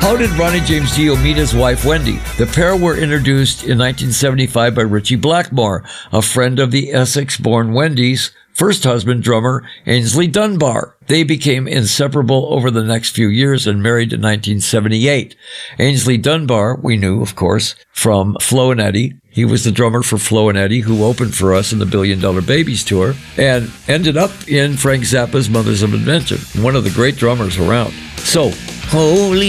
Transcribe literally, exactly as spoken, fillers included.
How did Ronnie James Dio meet his wife, Wendy? The pair were introduced in nineteen seventy-five by Ritchie Blackmore, a friend of the Essex-born Wendy's first husband, drummer Aynsley Dunbar. They became inseparable over the next few years and married in nineteen seventy-eight. Aynsley Dunbar, we knew, of course, from Flo and Eddie. He was the drummer for Flo and Eddie, who opened for us in the Billion Dollar Babies tour, and ended up in Frank Zappa's Mothers of Invention, one of the great drummers around. So, holy